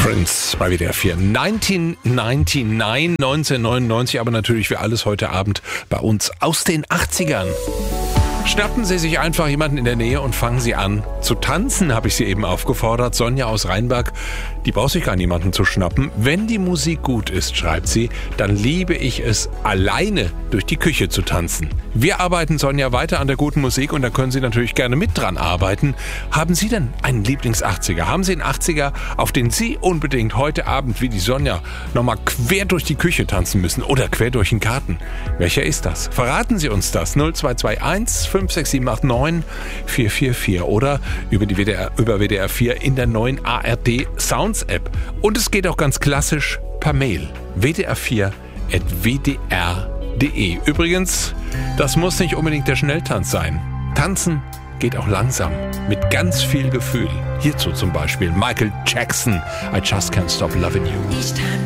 Prince bei WDR 4. 1999, aber natürlich für alles heute Abend bei uns aus den 80ern. Schnappen Sie sich einfach jemanden in der Nähe und fangen Sie an zu tanzen, habe ich Sie eben aufgefordert. Sonja aus Rheinberg, die braucht sich gar niemanden zu schnappen. Wenn die Musik gut ist, schreibt sie, dann liebe ich es, alleine durch die Küche zu tanzen. Wir arbeiten, Sonja, weiter an der guten Musik und da können Sie natürlich gerne mit dran arbeiten. Haben Sie denn einen Lieblings-80er? Haben Sie einen 80er, auf den Sie unbedingt heute Abend wie die Sonja nochmal quer durch die Küche tanzen müssen oder quer durch den Garten? Welcher ist das? Verraten Sie uns das. 0221 56789 444 oder über WDR 4 in der neuen ARD Sounds App. Und es geht auch ganz klassisch per Mail. WDR4@wdr.de. Übrigens, das muss nicht unbedingt der Schnelltanz sein. Tanzen geht auch langsam, mit ganz viel Gefühl. Hierzu zum Beispiel Michael Jackson, I Just Can't Stop Loving You. Each time